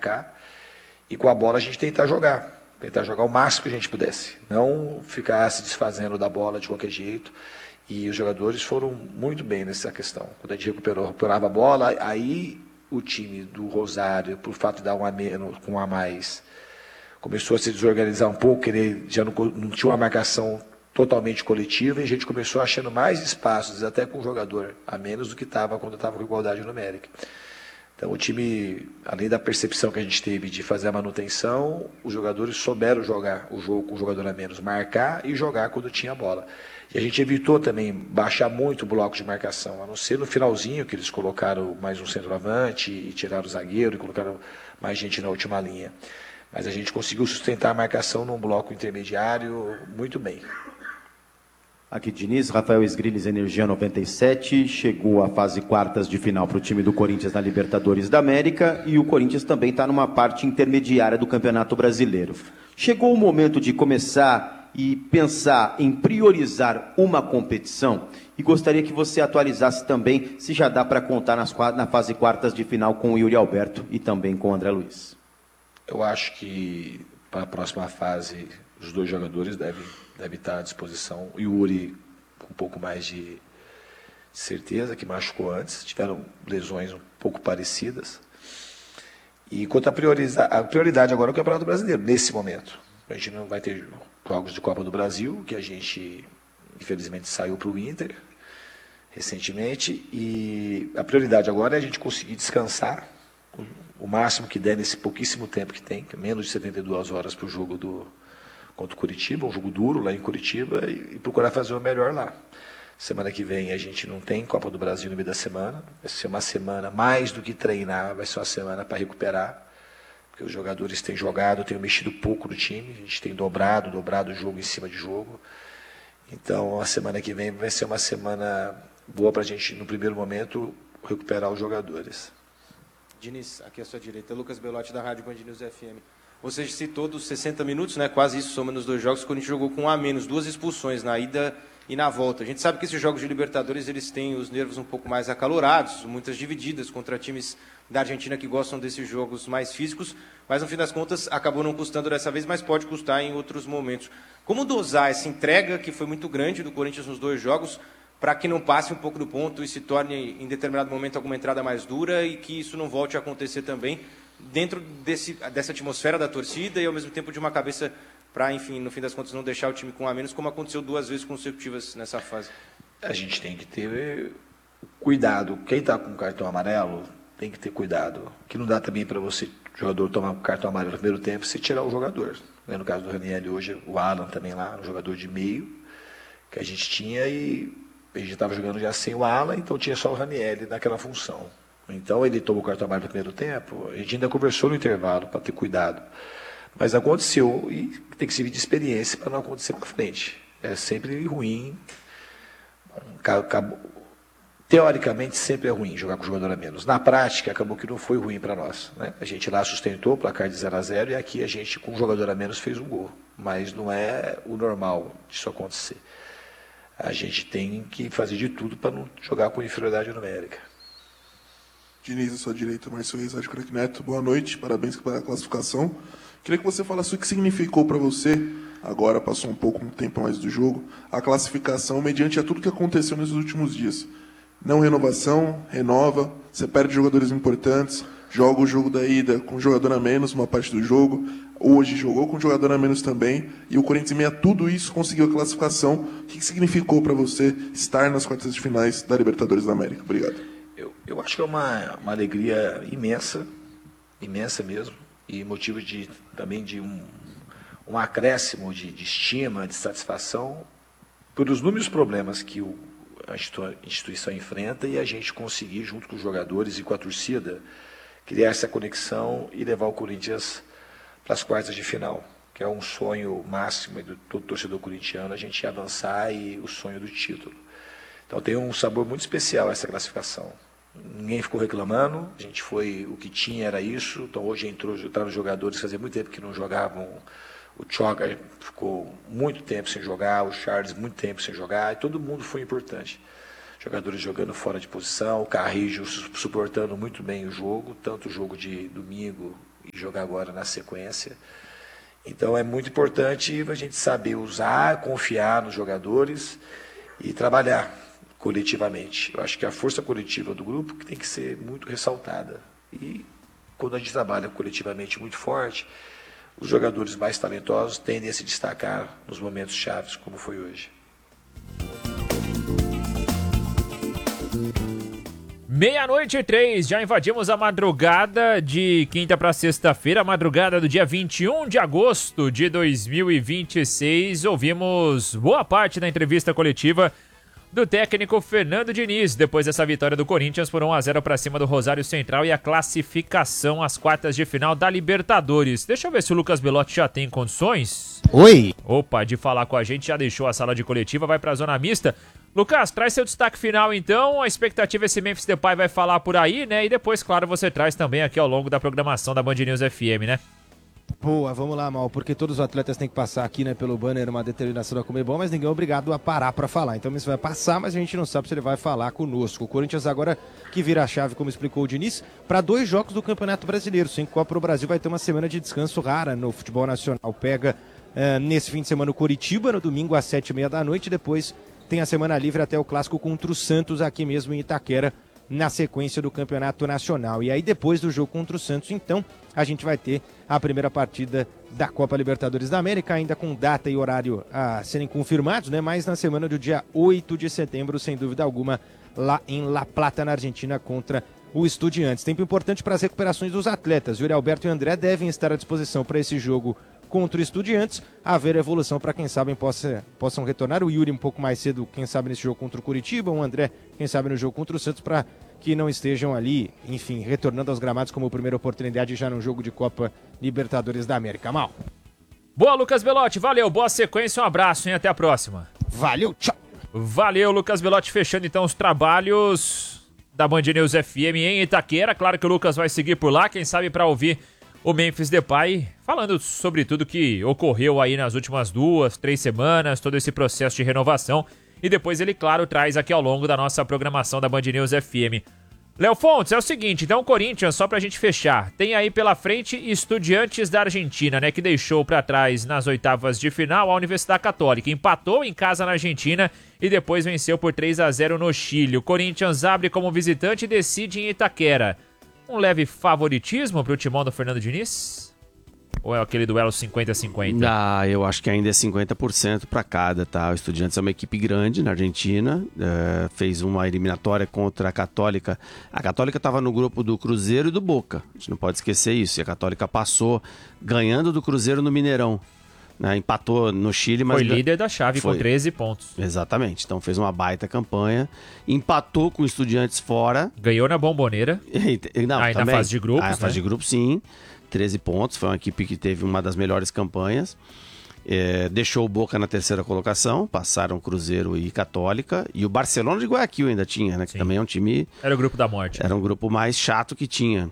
marcar, e com a bola a gente tentar jogar o máximo que a gente pudesse, não ficar se desfazendo da bola de qualquer jeito. E os jogadores foram muito bem nessa questão. Quando a gente recuperava a bola, aí o time do Rosário, por fato de dar um a menos, com um a mais, começou a se desorganizar um pouco, já não tinha uma marcação totalmente coletiva, e a gente começou achando mais espaços, até com o jogador a menos do que estava quando estava com igualdade numérica. Então o time, além da percepção que a gente teve de fazer a manutenção, os jogadores souberam jogar o jogo com o jogador a menos, marcar e jogar quando tinha a bola. E a gente evitou também baixar muito o bloco de marcação, a não ser no finalzinho, que eles colocaram mais um centroavante e tiraram o zagueiro e colocaram mais gente na última linha. Mas a gente conseguiu sustentar a marcação num bloco intermediário muito bem. Aqui Diniz, Rafael Esgriles, Energia 97, chegou à fase quartas de final para o time do Corinthians na Libertadores da América, e o Corinthians também está numa parte intermediária do Campeonato Brasileiro. Chegou o momento de começar e pensar em priorizar uma competição, e gostaria que você atualizasse também se já dá para contar na fase quartas de final com o Yuri Alberto e também com o André Luiz. Eu acho que para a próxima fase os dois jogadores devem estar à disposição. O Yuri com um pouco mais de certeza, que machucou antes, tiveram lesões um pouco parecidas. E quanto a prioridade agora é o Campeonato Brasileiro, nesse momento. A gente não vai ter jogos de Copa do Brasil, que a gente, infelizmente, saiu para o Inter recentemente, e a prioridade agora é a gente conseguir descansar o máximo que der nesse pouquíssimo tempo que tem, que é menos de 72 horas para o jogo contra o Curitiba, um jogo duro lá em Curitiba, e procurar fazer o melhor lá. Semana que vem a gente não tem Copa do Brasil no meio da semana, vai ser uma semana mais do que treinar, vai ser uma semana para recuperar, porque os jogadores têm jogado, têm mexido pouco no time, a gente tem dobrado o jogo em cima de jogo. Então a semana que vem vai ser uma semana boa para a gente, no primeiro momento, recuperar os jogadores. Diniz, aqui à sua direita, Lucas Belotti da Rádio Band News FM. Você citou dos 60 minutos, né, quase isso, somando os dois jogos, o Corinthians jogou com um a menos, 2 expulsões na ida e na volta. A gente sabe que esses jogos de Libertadores, eles têm os nervos um pouco mais acalorados, muitas divididas contra times da Argentina que gostam desses jogos mais físicos, mas no fim das contas acabou não custando dessa vez, mas pode custar em outros momentos. Como dosar essa entrega, que foi muito grande do Corinthians nos dois jogos, para que não passe um pouco do ponto e se torne em determinado momento alguma entrada mais dura e que isso não volte a acontecer também dentro dessa atmosfera da torcida e ao mesmo tempo de uma cabeça para, enfim, no fim das contas não deixar o time com um a menos, como aconteceu 2 vezes consecutivas nessa fase? A gente tem que ter cuidado. Quem está com cartão amarelo tem que ter cuidado. Que não dá também para você, jogador, tomar um cartão amarelo no primeiro tempo e você tirar o jogador. No caso do Raniel hoje, o Alan também lá, um jogador de meio que a gente tinha, e a gente estava jogando já sem o Alan, então tinha só o Raniel naquela função. Então ele tomou o cartão amarelo no primeiro tempo, a gente ainda conversou no intervalo para ter cuidado. Mas aconteceu e tem que servir de experiência para não acontecer para frente. É sempre ruim. Teoricamente sempre é ruim jogar com jogador a menos. Na prática acabou que não foi ruim para nós, né? A gente lá sustentou o placar de 0-0 e aqui a gente com um jogador a menos fez um gol. Mas não é o normal disso acontecer. A gente tem que fazer de tudo para não jogar com inferioridade numérica. Diniz, à sua direita, Márcio Reis, Rádio Craque Neto. Boa noite, parabéns pela classificação. Queria que você falasse o que significou para você, agora passou um pouco um tempo mais do jogo, a classificação mediante a tudo que aconteceu nos últimos dias. Não renovação, renova, você perde jogadores importantes, joga o jogo da ida com jogador a menos, uma parte do jogo, hoje jogou com jogador a menos também, e o Corinthians, em meio a tudo isso, conseguiu a classificação. O que significou para você estar nas quartas de finais da Libertadores da América? Obrigado. Eu acho que é uma alegria imensa, imensa mesmo, e motivo também de um acréscimo de estima, de satisfação, pelos inúmeros problemas que a instituição enfrenta, e a gente conseguir, junto com os jogadores e com a torcida, criar essa conexão e levar o Corinthians para as quartas de final, que é um sonho máximo do todo torcedor corintiano, a gente avançar, e o sonho do título. Então tem um sabor muito especial essa classificação. Ninguém ficou reclamando, a gente foi, o que tinha era isso. Então hoje entraram os jogadores, fazia muito tempo que não jogavam. O Choga ficou muito tempo sem jogar, o Charles muito tempo sem jogar, e todo mundo foi importante. Jogadores jogando fora de posição, o Carrijo suportando muito bem o jogo, tanto o jogo de domingo e jogar agora na sequência. Então é muito importante a gente saber usar, confiar nos jogadores e trabalhar coletivamente. Eu acho que a força coletiva do grupo que tem que ser muito ressaltada. E quando a gente trabalha coletivamente muito forte, os jogadores mais talentosos tendem a se destacar nos momentos chaves, como foi hoje. Meia-noite e 3, já invadimos a madrugada de quinta para sexta-feira, a madrugada do dia 21 de agosto de 2026. Ouvimos boa parte da entrevista coletiva do técnico Fernando Diniz, depois dessa vitória do Corinthians por 1-0 para cima do Rosário Central e a classificação às quartas de final da Libertadores. Deixa eu ver se o Lucas Belotti já tem condições. Oi! Opa, de falar com a gente, já deixou a sala de coletiva, vai para a zona mista. Lucas, traz seu destaque final então, a expectativa é esse Memphis Depay vai falar por aí, né? E depois, claro, você traz também aqui ao longo da programação da Band News FM, né? Boa, vamos lá, Mal, porque todos os atletas têm que passar aqui, né, pelo banner, uma determinação da Conmebol, mas ninguém é obrigado a parar para falar. Então, isso vai passar, mas a gente não sabe se ele vai falar conosco. O Corinthians agora que vira a chave, como explicou o Diniz, para 2 jogos do Campeonato Brasileiro. Sem Copa, o Brasil vai ter uma semana de descanso rara no futebol nacional. Pega nesse fim de semana o Coritiba, no domingo às 7h30 da noite, depois tem a semana livre até o clássico contra o Santos aqui mesmo em Itaquera, na sequência do Campeonato Nacional. E aí depois do jogo contra o Santos, então, a gente vai ter a primeira partida da Copa Libertadores da América, ainda com data e horário a serem confirmados, né? Mas na semana do dia 8 de setembro, sem dúvida alguma, lá em La Plata, na Argentina, contra o Estudiantes. Tempo importante para as recuperações dos atletas. Yuri Alberto e André devem estar à disposição para esse jogo contra o Estudiantes, haver evolução para quem sabe possam retornar. O Yuri um pouco mais cedo, quem sabe nesse jogo contra o Curitiba, o André, quem sabe no jogo contra o Santos, para que não estejam ali, enfim, retornando aos gramados como primeira oportunidade já no jogo de Copa Libertadores da América. Mal. Boa, Lucas Belotti, valeu, boa sequência, um abraço, hein, até a próxima. Valeu, tchau. Valeu, Lucas Belotti, fechando então os trabalhos da Band News FM em Itaquera. Claro que o Lucas vai seguir por lá, quem sabe para ouvir o Memphis Depay falando sobre tudo que ocorreu aí nas últimas 2-3 semanas, todo esse processo de renovação. E depois ele, claro, traz aqui ao longo da nossa programação da Band News FM. Léo Fontes, é o seguinte, então o Corinthians, só pra gente fechar, tem aí pela frente Estudiantes da Argentina, né, que deixou pra trás nas oitavas de final a Universidade Católica. Empatou em casa na Argentina e depois venceu por 3-0 no Chile. O Corinthians abre como visitante e decide em Itaquera. Um leve favoritismo pro timão do Fernando Diniz? Ou é aquele duelo 50-50? Ah, eu acho que ainda é 50% para cada, tá? O Estudiantes é uma equipe grande na Argentina, fez uma eliminatória contra a Católica. A Católica estava no grupo do Cruzeiro e do Boca, a gente não pode esquecer isso. E a Católica passou ganhando do Cruzeiro no Mineirão. Né? Empatou no Chile, mas... Foi líder da chave com 13 pontos. Exatamente, então fez uma baita campanha. Empatou com o Estudiantes fora. Ganhou na Bomboneira. Não, aí também. Na fase de grupos, na fase de grupos, sim. 13 pontos, foi uma equipe que teve uma das melhores campanhas. Deixou o Boca na terceira colocação, passaram Cruzeiro e Católica. E o Barcelona de Guayaquil ainda tinha, né? Que também é um time... Era o grupo da morte. Era um grupo mais chato que tinha.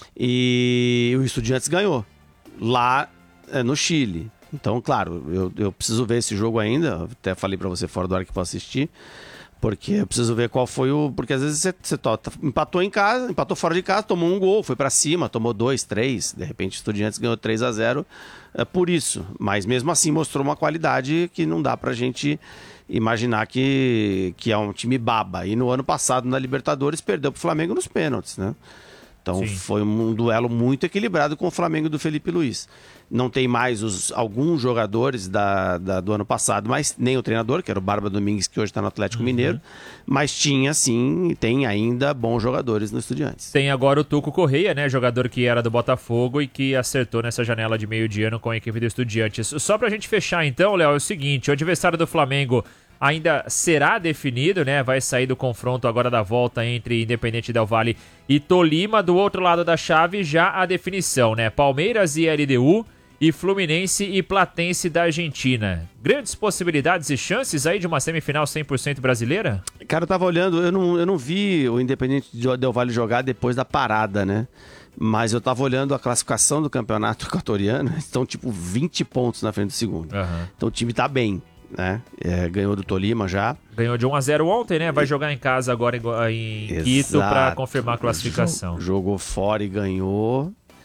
E o Estudiantes ganhou, lá no Chile. Então, claro, eu preciso ver esse jogo ainda. Até falei pra você fora do ar que vou assistir. Porque eu preciso ver qual foi o... Porque às vezes você empatou em casa, empatou fora de casa, tomou um gol, foi pra cima, tomou 2, 3. De repente o Estudiantes ganhou 3-0 por isso. Mas mesmo assim mostrou uma qualidade que não dá pra gente imaginar que é um time baba. E no ano passado, na Libertadores, perdeu pro Flamengo nos pênaltis, né? Então Sim. Foi um duelo muito equilibrado com o Flamengo do Felipe Luiz. Não tem mais alguns jogadores do ano passado, mas nem o treinador, que era o Barba Domingues, que hoje está no Atlético Mineiro, mas tinha sim, e tem ainda bons jogadores no Estudiantes. Tem agora o Tuco Correia, né, jogador que era do Botafogo e que acertou nessa janela de meio de ano com a equipe do Estudiantes. Só pra gente fechar então, Léo, é o seguinte, o adversário do Flamengo ainda será definido, né? Vai sair do confronto agora da volta entre Independente Del Valle e Tolima. Do outro lado da chave, já a definição, né? Palmeiras e LDU e Fluminense e Platense da Argentina. Grandes possibilidades e chances aí de uma semifinal 100% brasileira? Cara, eu tava olhando, eu não vi o Independente Del Valle jogar depois da parada, né? Mas eu tava olhando a classificação do campeonato equatoriano, estão tipo 20 pontos na frente do segundo. Então o time tá bem. Né? Ganhou do Tolima já. Ganhou de 1-0 ontem, né? Vai jogar em casa agora em Quito para confirmar a classificação. Jogou fora e ganhou.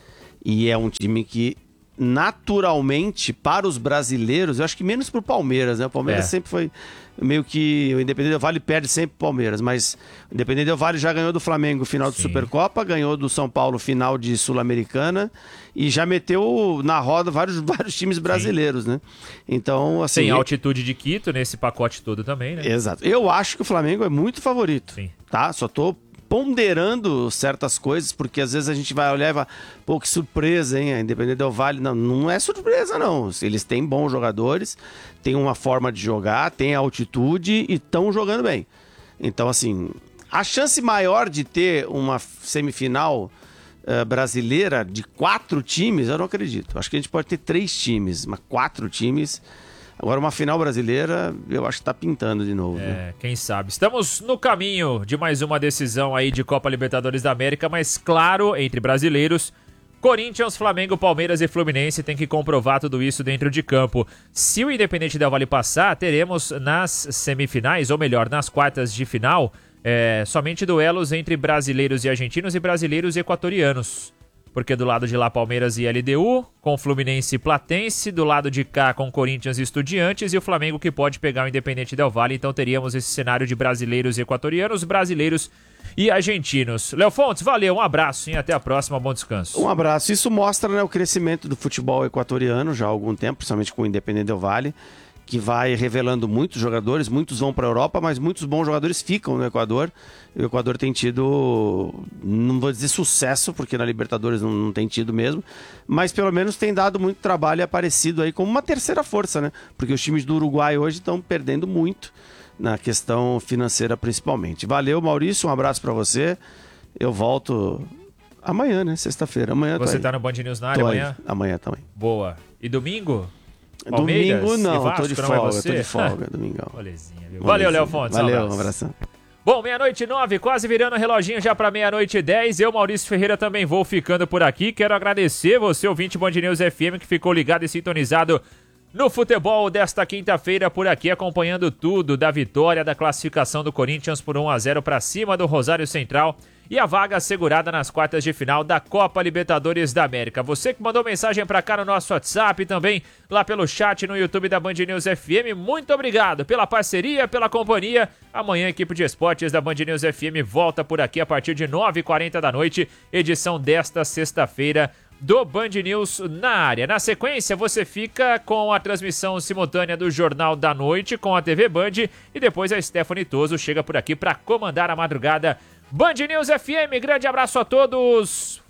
E é um time que, naturalmente, para os brasileiros, eu acho que menos para o Palmeiras, né? O Palmeiras sempre foi meio que... O Independente Del Valle perde sempre o Palmeiras, mas o Independente Del Valle já ganhou do Flamengo final de Supercopa, ganhou do São Paulo final de Sul-Americana e já meteu na roda vários times brasileiros, né? Então, assim... Tem a altitude de Quito nesse pacote todo também, né? Exato. Eu acho que o Flamengo é muito favorito, Sim. tá? Só tô ponderando certas coisas, porque às vezes a gente vai olhar e vai, pô, que surpresa, hein? A Independente Del Valle, não é surpresa, não. Eles têm bons jogadores, têm uma forma de jogar, têm altitude e estão jogando bem. Então, assim, a chance maior de ter uma semifinal brasileira de 4 times, eu não acredito. Acho que a gente pode ter 3 times, mas 4 times... Agora, uma final brasileira, eu acho que tá pintando de novo. Né? Quem sabe. Estamos no caminho de mais uma decisão aí de Copa Libertadores da América, mas claro, entre brasileiros, Corinthians, Flamengo, Palmeiras e Fluminense tem que comprovar tudo isso dentro de campo. Se o Independente Del Valle passar, teremos nas semifinais, ou melhor, nas quartas de final, somente duelos entre brasileiros e argentinos e brasileiros e equatorianos. Porque do lado de lá, Palmeiras e LDU, com Fluminense e Platense, do lado de cá, com Corinthians e Estudiantes, e o Flamengo que pode pegar o Independente Del Valle. Então teríamos esse cenário de brasileiros e equatorianos, brasileiros e argentinos. Léo Fontes, valeu, um abraço e até a próxima, bom descanso. Um abraço. Isso mostra, né, o crescimento do futebol equatoriano já há algum tempo, principalmente com o Independente Del Valle, que vai revelando muitos jogadores, muitos vão para a Europa, mas muitos bons jogadores ficam no Equador. E o Equador tem tido, não vou dizer sucesso, porque na Libertadores não tem tido mesmo, mas pelo menos tem dado muito trabalho e aparecido aí como uma terceira força, né? Porque os times do Uruguai hoje estão perdendo muito na questão financeira principalmente. Valeu, Maurício, um abraço para você. Eu volto amanhã, né? Sexta-feira. Amanhã Você tá no Band News na área amanhã? Amanhã também. Boa. E domingo? Palmeiras, domingo não, Vasco, tô de folga, domingão. Molezinha, viu? Valeu, Léo Fontes. Valeu, um abração. Bom, 12:09, quase virando o reloginho já para 12:10. Eu, Maurício Ferreira, também vou ficando por aqui. Quero agradecer você, ouvinte Band News FM, que ficou ligado e sintonizado no futebol desta quinta-feira por aqui, acompanhando tudo da vitória da classificação do Corinthians por 1-0 para cima do Rosário Central e a vaga assegurada nas quartas de final da Copa Libertadores da América. Você que mandou mensagem para cá no nosso WhatsApp e também lá pelo chat no YouTube da Band News FM, muito obrigado pela parceria, pela companhia. Amanhã a equipe de esportes da Band News FM volta por aqui a partir de 9h40 da noite, edição desta sexta-feira do Band News na área. Na sequência, você fica com a transmissão simultânea do Jornal da Noite com a TV Band e depois a Stephanie Toso chega por aqui para comandar a madrugada. Band News FM, grande abraço a todos,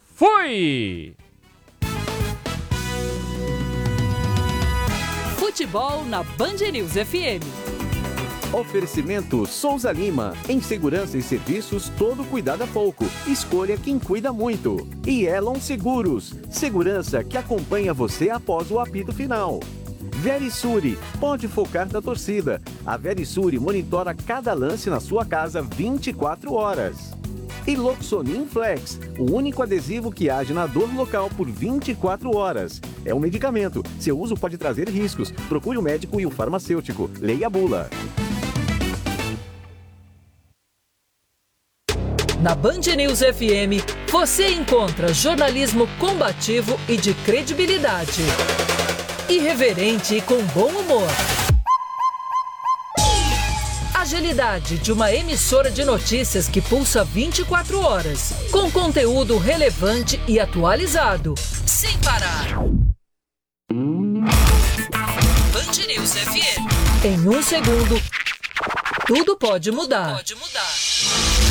fui! Futebol na Band News FM. Oferecimento Souza Lima. Em segurança e serviços, todo cuidado é pouco. Escolha quem cuida muito. E Elon Seguros. Segurança que acompanha você após o apito final. Verisure. Pode focar na torcida. A Verisure monitora cada lance na sua casa 24 horas. E Loxonin Flex, o único adesivo que age na dor local por 24 horas. É um medicamento. Seu uso pode trazer riscos. Procure o médico e o farmacêutico. Leia a bula. Na Band News FM, você encontra jornalismo combativo e de credibilidade. Irreverente e com bom humor. Agilidade de uma emissora de notícias que pulsa 24 horas, com conteúdo relevante e atualizado, sem parar. Band News FM. Em um segundo, tudo pode mudar.